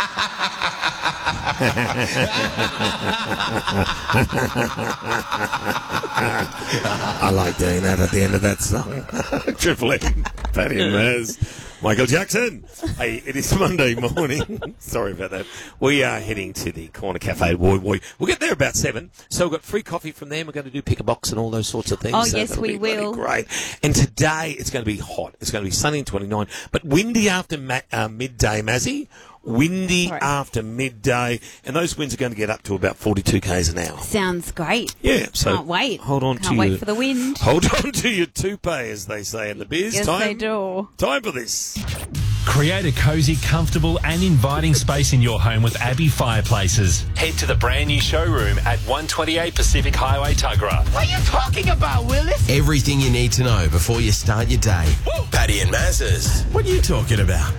I like doing that at the end of that song. Triple M, Paddy and Maz, Michael Jackson. Hey, it is Monday morning. Sorry about that. We are heading to the Corner Cafe. We'll get there about 7. So we've got free coffee from them. We're going to do pick a box and all those sorts of things. Oh, so yes, we will. Great. And today it's going to be hot. It's going to be sunny and 29, but windy after midday, Mazzy. Windy after midday, and those winds are going to get up to about 42 k's an hour. Sounds great. Yeah, so can't wait. Can't wait for the wind. Hold on to your toupee, as they say in the biz. Yes, they do. Time for this. Create a cosy, comfortable and inviting space in your home with Abbey Fireplaces. Head to the brand new showroom at 128 Pacific Highway, Tuggerah. What are you talking about, Willis? Everything you need to know before you start your day. Paddy and Maz's. What are you talking about?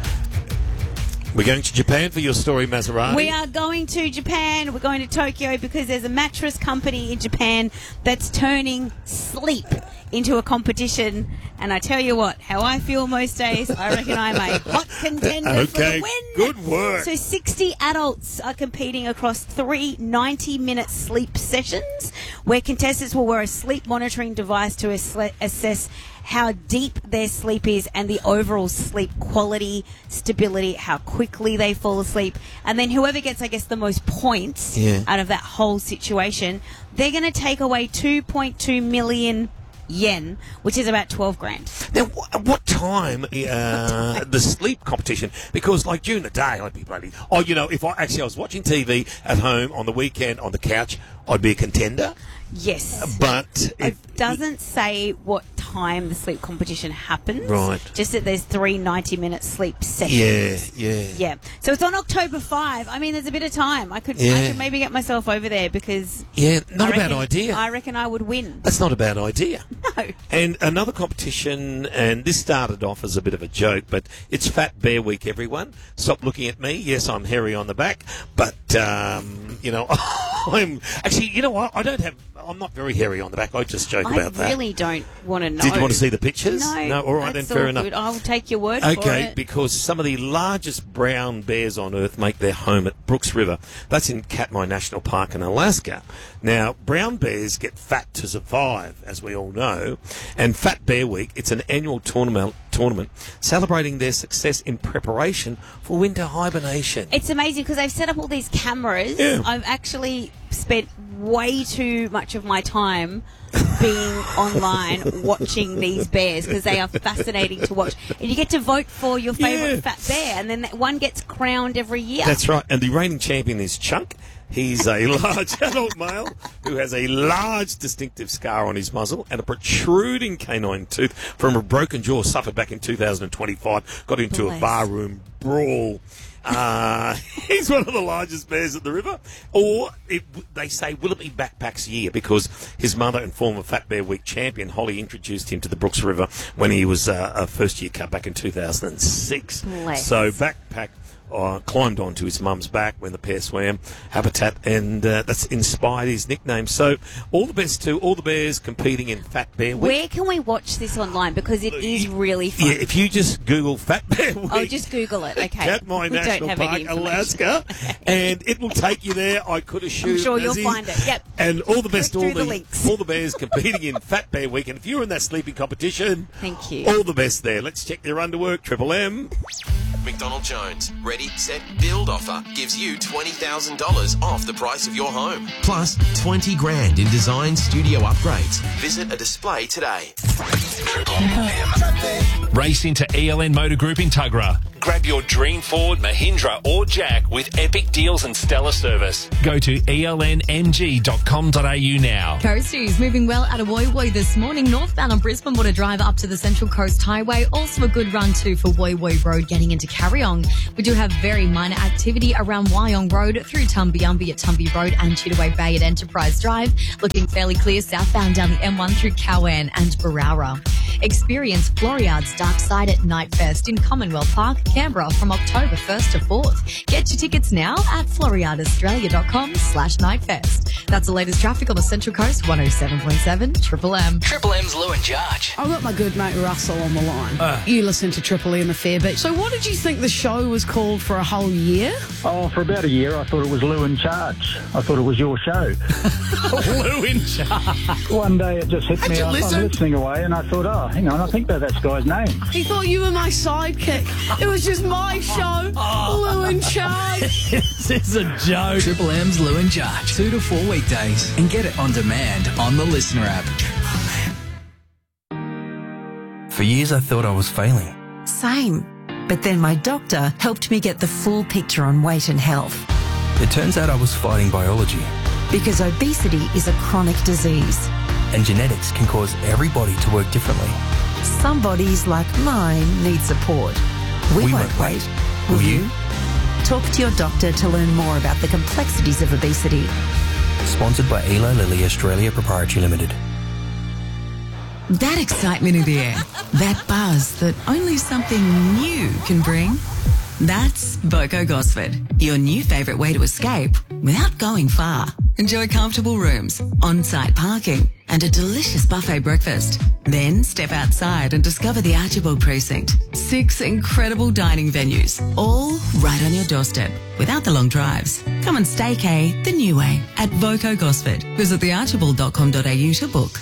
We're going to Japan for your story, Maserati. We are going to Japan. We're going to Tokyo because there's a mattress company in Japan that's turning sleep into a competition. And I tell you what, how I feel most days, I reckon I'm a hot contender for the win. Good work. So 60 adults are competing across 3 90-minute sleep sessions where contestants will wear a sleep monitoring device to assess how deep their sleep is and the overall sleep quality, stability, how quickly they fall asleep. And then whoever gets, I guess, the most points out of that whole situation, they're going to take away 2.2 million yen, which is about 12 grand. Now, what time the sleep competition? Because, like, during the day, I'd be bloody... Oh, you know, if I was watching TV at home on the weekend on the couch, I'd be a contender. Yes. But... It doesn't say what time the sleep competition happens. Right. Just that there's 3 90-minute sleep sessions. Yeah. So it's on October 5. I mean, there's a bit of time. I could maybe get myself over there because... Yeah, not a bad idea. I reckon I would win. That's not a bad idea. No. And another competition, and this started off as a bit of a joke, but it's Fat Bear Week, everyone. Stop looking at me. Yes, I'm hairy on the back, but, you know, I'm... Actually, you know what? I'm not very hairy on the back. I just joke about that. I really don't want to know. Did you want to see the pictures? No. All right, then fair enough. Good. I'll take your word for it. Okay, because some of the largest brown bears on Earth make their home at Brooks River. That's in Katmai National Park in Alaska. Now, brown bears get fat to survive, as we all know. And Fat Bear Week, it's an annual tournament celebrating their success in preparation for winter hibernation. It's amazing because they've set up all these cameras. Yeah. I've actually spent way too much of my time being online watching these bears because they are fascinating to watch. And you get to vote for your favourite fat bear, and then that one gets crowned every year. That's right. And the reigning champion is Chunk. He's a large adult male who has a large distinctive scar on his muzzle and a protruding canine tooth from a broken jaw suffered back in 2025. Got into a barroom brawl. He's one of the largest bears at the river. Or they say, will it be Backpack's year? Because his mother and former Fat Bear Week champion, Holly, introduced him to the Brooks River when he was a first-year cub back in 2006. So Backpack climbed onto his mum's back when the pair swam, Habitat, and that's inspired his nickname. So all the best to all the bears competing in Fat Bear Week. Where can we watch this online? Because it is really fun. Yeah, if you just Google Fat Bear Week. Oh, just Google it, okay. Katmai National Park, Alaska, and it will take you there, I could assure you. I'm sure you'll find it, yep. And all the best to all the all the bears competing in Fat Bear Week. And if you're in that sleeping competition, thank you. All the best there. Let's check their underwork, Triple M. McDonald Jones Ready, Set, Build offer gives you $20,000 off the price of your home. Plus 20 grand in design studio upgrades. Visit a display today. Race into ELN Motor Group in Tuggerah. Grab your dream Ford, Mahindra or Jack with epic deals and stellar service. Go to elnmg.com.au now. Coasties moving well out of Woy Woy this morning. Northbound on Brisbane Water Drive up to the Central Coast Highway. Also a good run too for Woy Woy Road getting into Carryong. We do have very minor activity around Wyong Road through Tumbiumbi at Tumby Road and Tudaway Bay at Enterprise Drive. Looking fairly clear southbound down the M1 through Cowan and Barara. Experience Floriada's Dark Side at Night Fest in Commonwealth Park, Canberra from October 1st to 4th. Get your tickets now at floriadaaustralia.com/nightfest. That's the latest traffic on the Central Coast, 107.7 Triple M. Triple M's Lou and Judge. I've got my good mate Russell on the line. You listen to Triple M a fair bit. So what did you think the show was called for a whole year? Oh, for about a year, I thought it was Lou in Charge. I thought it was your show. Lou in Charge. One day it just hit me. I'm listening away, and I thought, oh, hang on, I think that's this guy's name. He thought you were my sidekick. It was just my show, Lou in Charge. This is a joke. Triple M's Lou and Judge. 2 to 4 weekdays. And get it on demand on the Listener app. For years I thought I was failing. Same. But then my doctor helped me get the full picture on weight and health. It turns out I was fighting biology. Because obesity is a chronic disease. And genetics can cause everybody to work differently. Some bodies, like mine, need support. We won't wait. Will you? Talk to your doctor to learn more about the complexities of obesity. Sponsored by Eli Lilly Australia Proprietary Limited. That excitement in the air, that buzz that only something new can bring. That's Voco Gosford, your new favourite way to escape without going far. Enjoy comfortable rooms, on-site parking, and a delicious buffet breakfast. Then step outside and discover the Archibald Precinct. 6 incredible dining venues, all right on your doorstep, without the long drives. Come and staycay the new way at Voco Gosford. Visit thearchibald.com.au to book.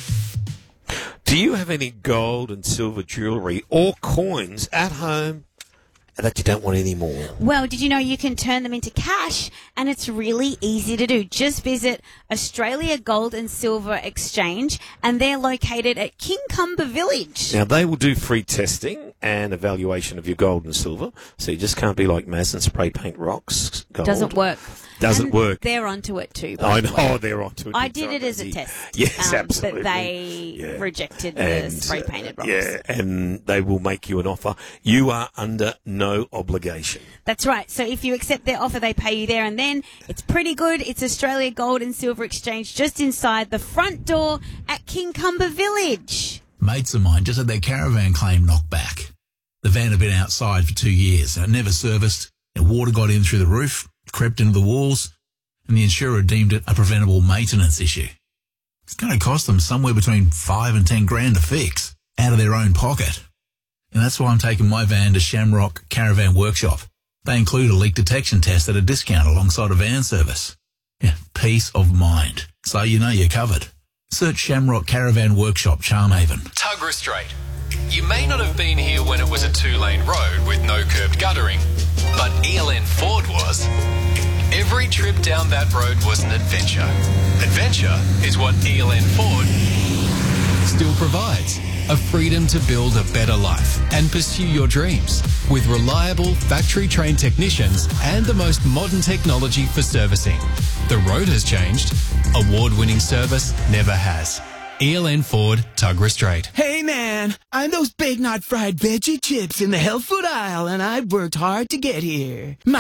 Do you have any gold and silver jewellery or coins at home that you don't want anymore? Well, did you know you can turn them into cash? And it's really easy to do. Just visit Australia Gold and Silver Exchange, and they're located at Kincumber Village. Now, they will do free testing and evaluation of your gold and silver, so you just can't be like Maz and spray paint rocks. Gold. Doesn't work. Doesn't work. They're onto it too. I know, they're onto it. I did it as a test. Yes, absolutely. But they rejected the spray-painted rocks. Yeah, and they will make you an offer. You are under no obligation. That's right. So if you accept their offer, they pay you there and then. It's pretty good. It's Australia Gold and Silver Exchange just inside the front door at Kincumber Village. Mates of mine just had their caravan claim knocked back. The van had been outside for 2 years and it never serviced. And water got in through the roof, crept into the walls, and the insurer deemed it a preventable maintenance issue. It's going to cost them somewhere between 5 and 10 grand to fix, out of their own pocket. And that's why I'm taking my van to Shamrock Caravan Workshop. They include a leak detection test at a discount alongside a van service. Yeah, peace of mind. So you know you're covered. Search Shamrock Caravan Workshop, Charmhaven. Tuggerah Strait. You may not have been here when it was a 2-lane road with no curbed guttering, but ELN Ford was. Every trip down that road was an adventure. Adventure is what ELN Ford still provides. A freedom to build a better life and pursue your dreams with reliable factory-trained technicians and the most modern technology for servicing. The road has changed. Award-winning service never has. ELN Ford, Tuggerah Strait. Hey man, I'm those big not fried veggie chips in the health food aisle and I've worked hard to get here.